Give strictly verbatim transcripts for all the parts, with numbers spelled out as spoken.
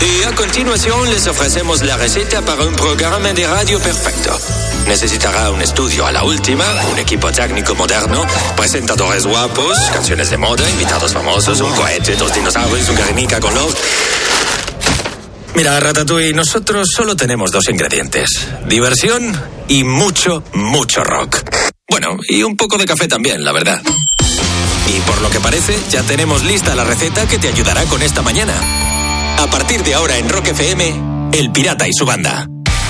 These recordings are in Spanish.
Y a continuación les ofrecemos la receta para un programa de radio perfecto. Necesitará un estudio a la última, un equipo técnico moderno, presentadores guapos, canciones de moda, invitados famosos, un cohete, dos dinosaurios, un Guernica con los... Mira, Ratatouille, nosotros solo tenemos dos ingredientes. Diversión y mucho, mucho rock. Bueno, y un poco de café también, la verdad. Y por lo que parece, ya tenemos lista la receta que te ayudará con esta mañana. A partir de ahora en Rock F M, El Pirata y su banda.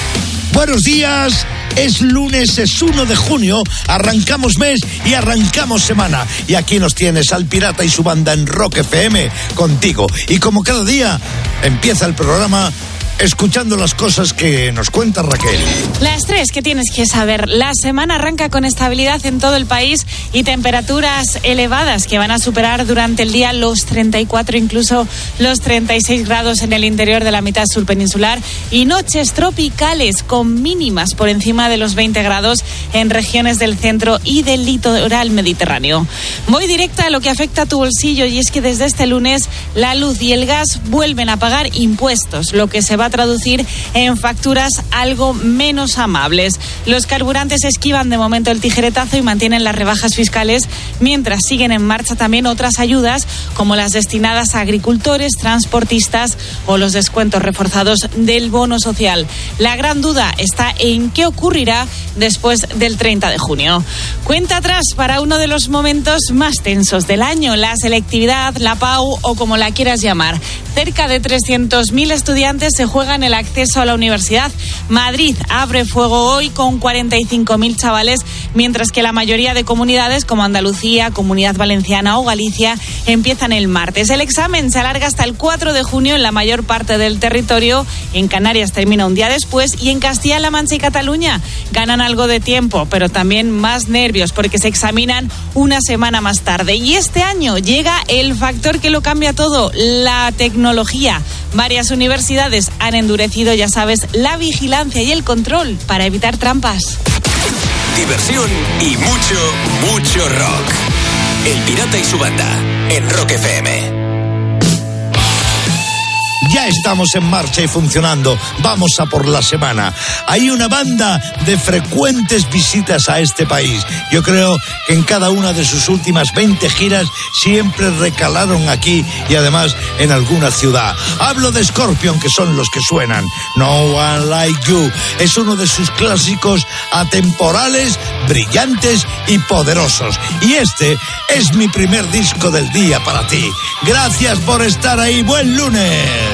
Buenos días, es lunes, es uno de junio, arrancamos mes y arrancamos semana. Y aquí nos tienes al Pirata y su banda en Rock F M, contigo. Y como cada día, empieza el programa escuchando las cosas que nos cuenta Raquel. Las tres que tienes que saber. La semana arranca con estabilidad en todo el país y temperaturas elevadas que van a superar durante el día los treinta y cuatro, incluso los treinta y seis grados en el interior de la mitad sur peninsular, y noches tropicales con mínimas por encima de los veinte grados en regiones del centro y del litoral mediterráneo. Voy directa a lo que afecta a tu bolsillo, y es que desde este lunes la luz y el gas vuelven a pagar impuestos, lo que se va a traducir en facturas algo menos amables. Los carburantes esquivan de momento el tijeretazo y mantienen las rebajas fiscales, mientras siguen en marcha también otras ayudas como las destinadas a agricultores, transportistas o los descuentos reforzados del bono social. La gran duda está en qué ocurrirá después del treinta de junio. Cuenta atrás para uno de los momentos más tensos del año, la selectividad, la P A U o como la quieras llamar. Cerca de trescientos mil estudiantes se juegan el acceso a la universidad. Madrid abre fuego hoy con cuarenta y cinco mil chavales, mientras que la mayoría de comunidades como Andalucía, Comunidad Valenciana o Galicia empiezan el martes. El examen se alarga hasta el cuatro de junio en la mayor parte del territorio. En Canarias termina un día después y en Castilla-La Mancha y Cataluña ganan algo de tiempo, pero también más nervios porque se examinan una semana más tarde. Y este año llega el factor que lo cambia todo, la tecnología. Varias universidades han endurecido, ya sabes, la vigilancia y el control para evitar trampas. Diversión y mucho, mucho rock. El Pirata y su banda en Rock F M. Ya estamos en marcha y funcionando. Vamos a por la semana. Hay una banda de frecuentes visitas a este país. Yo creo que en cada una de sus últimas veinte giras siempre recalaron aquí y además en alguna ciudad. Hablo de Scorpion, que son los que suenan. No One Like You es uno de sus clásicos atemporales, brillantes y poderosos. Y este es mi primer disco del día para ti. Gracias por estar ahí. Buen lunes.